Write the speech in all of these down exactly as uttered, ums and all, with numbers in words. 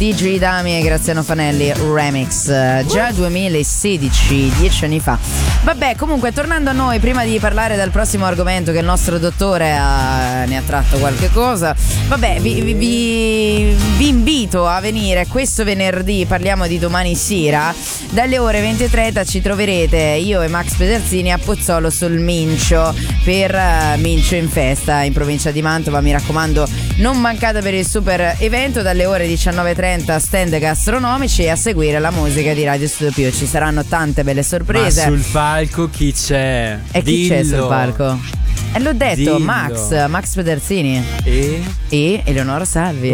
T G Dami e Graziano Fanelli remix, già duemilasedici, dieci anni fa. Vabbè, comunque tornando a noi, prima di parlare del prossimo argomento che il nostro dottore ha, ne ha tratto qualche cosa, vabbè, vi, vi, vi, vi invito a venire questo venerdì, parliamo di domani sera, dalle ore venti e trenta ci troverete io e Max Pederzini a Pozzolo sul Mincio per uh, Mincio in Festa in provincia di Mantova. Mi raccomando, non mancate per il super evento. Dalle ore diciannove e trenta stand gastronomici e a seguire la musica di Radio Studio Più. Ci saranno tante belle sorprese. Ma sul palco chi c'è? E chi Dillo. c'è sul palco? E l'ho detto, Dillo. Max Max Pederzini E? e Eleonora Salvi. Uh.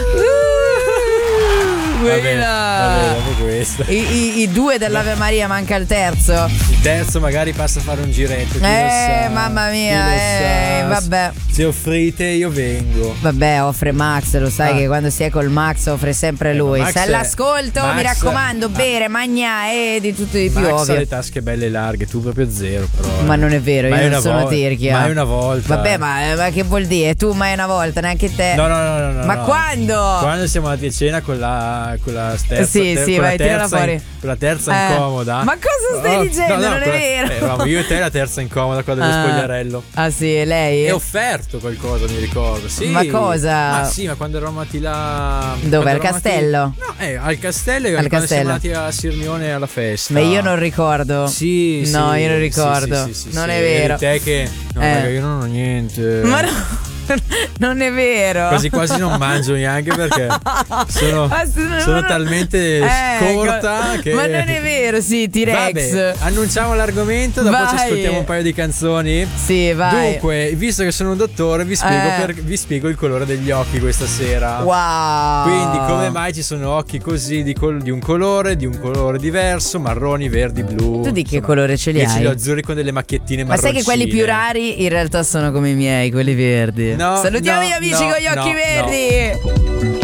Vabbè, Quella. vabbè, dopo questo. I, i, I due dell'Ave Maria, manca il terzo. Il terzo magari passa a fare un giretto. Chi Eh, lo sa, mamma mia, chi lo eh, sa. vabbè. Se offrite io vengo. Vabbè, offre Max, lo sai Ah. che quando si è col Max offre sempre Eh, lui. Max Se è- all'ascolto, Max- mi raccomando, ah. bere, magna e di tutto di più, Max ha ovvio. le tasche belle larghe, tu proprio zero però. Ma eh. non è vero, Ma io è non una sono volta, tirchia. Ma è una volta. Vabbè, ma, ma che vuol dire? Tu mai una volta, neanche te. No, no, no, no, no. Ma no. quando? Quando siamo andati a cena con la con la terza, Sì, ter- sì, con vai, la tirala terza fuori. in- con la terza Eh. incomoda. Ma cosa stai Oh, dicendo? no, no, Non è con la- vero. eh, eravamo io e te la terza incomoda qua dello Ah. spogliarello. Ah sì, lei? E offerto qualcosa, mi ricordo. Sì. Ma cosa? Ma sì, ma quando eravamo andati là. Dove? quando Al eravamo castello? andati- No, eh, al castello e Al quando castello. siamo andati a Sirmione alla festa. Ma io non ricordo. Sì, sì. No, io non sì, ricordo. sì, sì, sì, Non sì. è vero. E te che. No, Eh. raga, io non ho niente. Ma no, non è vero. Quasi quasi non mangio neanche perché sono, Ma se- sono ma no- talmente Eh, scorta co- che. Ma non è vero, sì, T-Rex. Vabbè, annunciamo l'argomento, dopo ci Vai. ascoltiamo un paio di canzoni. Sì, vai. Dunque, visto che sono un dottore, vi spiego, Eh. per- vi spiego il colore degli occhi questa sera. Wow. Quindi, come mai ci sono occhi così di, col- di un colore, di un colore diverso, marroni, verdi, blu. Tu di che insomma. colore ce li Io ce hai? li ho azzurri con delle macchiettine Ma sai marroncine. che quelli più rari in realtà sono come i miei, quelli verdi. No, Salutiamo no, gli amici no, con gli occhi no, verdi.